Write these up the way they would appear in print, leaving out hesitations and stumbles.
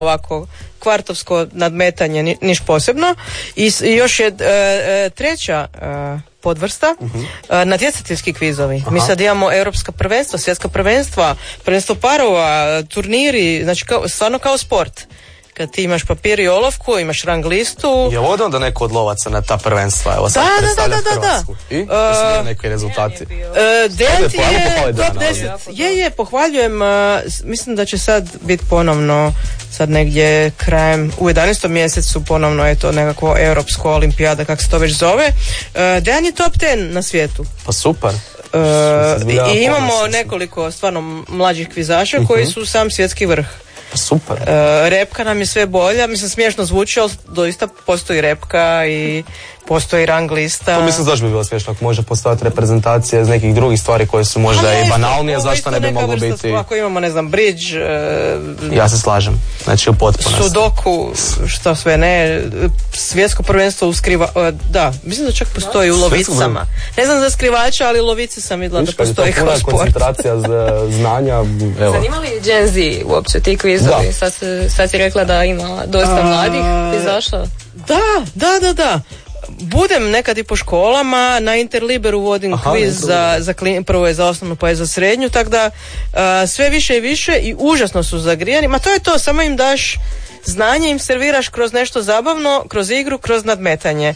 ovako kvartovsko nadmetanje, niš posebno. I još je treća podvrsta, natjecateljski kvizovi. Mi sad imamo europska prvenstva, svjetska prvenstva, prvenstvo parova, turniri, znači stvarno kao sport. Kad ti imaš papir i olovku, imaš rang listu. Je ode onda neko od lovaca na ta prvenstva? Evo sad predstavlja Hrvatsku. I? Jesu bili neki rezultati? Dejan ti je top 10. Je, pohvaljujem. Mislim da će sad biti ponovno, sad negdje krajem, u 11. mjesecu ponovno je to nekako europsko olimpijada, kako se to već zove. Dejan je top 10 na svijetu. Pa super. I imamo nekoliko stvarno mlađih kvizaša koji su sam svjetski vrh. Super. Repka nam je sve bolja, mislim smiješno zvuči, ali doista postoji repka i postoji rang lista. To mislim zašto bi bilo smiješno, ako može postojati reprezentacije iz nekih drugih stvari koje su možda i banalnije, zašto ne bi moglo biti... Ako imamo, ne znam, bridge... Ja se slažem, znači u potpunosti. Sudoku, što sve ne, svjetsko prvenstvo u da, mislim da čak postoji u lovicama. Ne znam za skrivača, ali lovice sam vidjela da postoji kao sport. Koncentracija znanja, evo. Zanima li Gen Z uopće ti kvizovi? Sad si rekla da ima dosta mladih kvizaša. Da. Budem nekad i po školama, na Interliberu vodim kviz prvo je za osnovnu pa je za srednju, tako da sve više i više i užasno su zagrijani. Ma to je to, samo im daš znanje, im serviraš kroz nešto zabavno, kroz igru, kroz nadmetanje.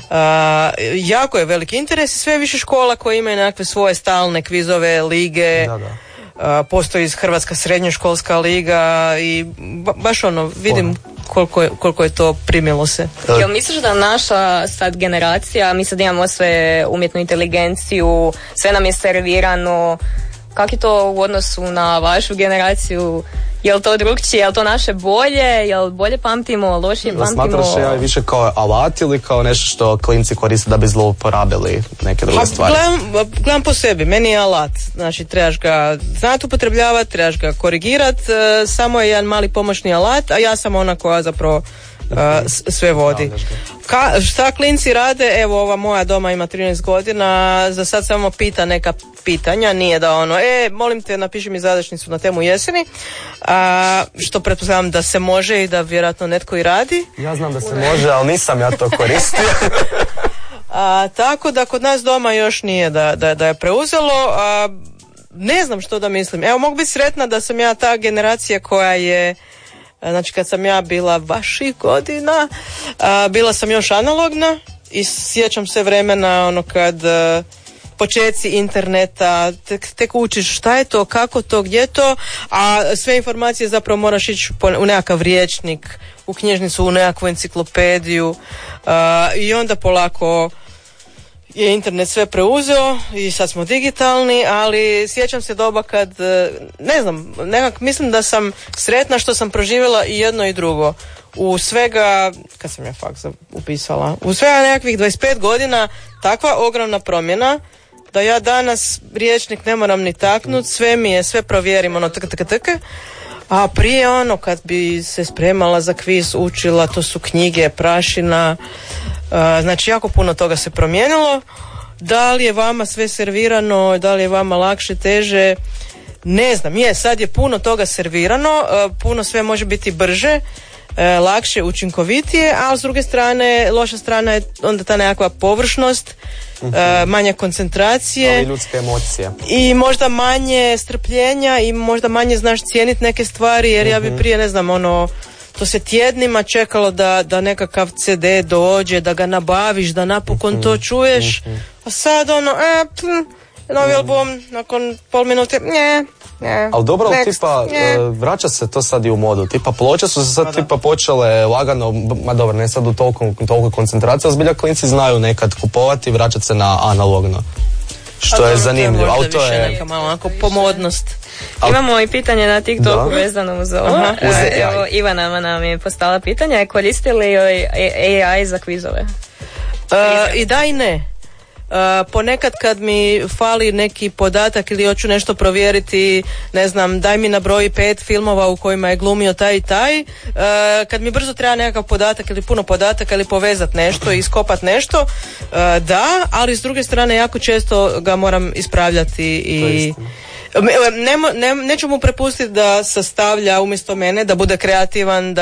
Jako je veliki interes i sve više škola koje imaju nekakve svoje stalne kvizove, lige. Postoji Hrvatska srednjoškolska liga i baš vidim koliko je to primilo se. Jel misliš da naša sad generacija, mi sad imamo sve umjetnu inteligenciju, sve nam je servirano, kako je to u odnosu na vašu generaciju? Je li to drugčije, je li to naše bolje, je li bolje pamtimo, lošije pamtimo? Smatraš je više kao alat ili kao nešto što klinci koriste da bi zlouporabili neke druge stvari? Gledam po sebi, meni je alat, znači trebaš ga znati upotrebljavati, trebaš ga korigirati, samo je jedan mali pomoćni alat, a ja sam ona koja zapravo sve vodi. Šta klinci rade? Evo, ova moja doma ima 13 godina, za sad samo pita neka pitanja, nije da molim te napiši mi zadačnicu na temu jeseni, što pretpostavljam da se može i da vjerojatno netko i radi. Ja znam da se može, ali nisam ja to koristio. Tako da kod nas doma još nije da je preuzelo. Ne znam što da mislim. Evo, mogu biti sretna da sam ja ta generacija koja je, znači kad sam ja bila vaših godina, bila sam još analogna i sjećam se vremena kad počeci interneta, tek učiš šta je to, kako to, gdje to, a sve informacije zapravo moraš ići u nekakav rječnik, u knjižnicu, u nekakvu enciklopediju i onda polako je internet sve preuzeo i sad smo digitalni, ali sjećam se doba kad, ne znam, mislim da sam sretna što sam proživjela i jedno i drugo. U svega, kad sam ja faks upisala, u svega nekakvih 25 godina takva ogromna promjena da ja danas rječnik ne moram ni taknut, sve provjerim, a prije kad bi se spremala za kviz, učila, to su knjige, prašina, znači jako puno toga se promijenilo. Da li je vama sve servirano, da li je vama lakše, teže, ne znam. Sad je puno toga servirano, puno sve može biti brže, lakše, učinkovitije, ali s druge strane loša strana je onda ta nekakva površnost, manje koncentracije, ali ljudske emocije i možda manje strpljenja i možda manje znaš cijeniti neke stvari, jer ja bi prije, ne znam, to se tjednima čekalo da nekakav CD dođe, da ga nabaviš, da napokon to čuješ, a sad novi album nakon pol minute, ali dobro, tipa, vraća se to sad i u modu. Tipa, ploče su se sad tipa počele lagano, ma dobro, ne sad u toliko koncentracije, ali zbilja klinci znaju nekad kupovati i vraćati se na analogno. Što je zanimljivo. To je neka malo pomodnost. Imamo i pitanje na TikToku vezano uz ovo. Evo, Ivana nam je postala pitanje, koristi li AI za kvizove? I da i ne. Ponekad kad mi fali neki podatak ili hoću nešto provjeriti, ne znam, daj mi nabroji 5 filmova u kojima je glumio taj i taj, kad mi brzo treba nekakav podatak ili puno podataka ili povezati nešto i iskopat nešto, da, ali s druge strane jako često ga moram ispravljati i Neću mu prepustiti da sastavlja umjesto mene, da bude kreativan,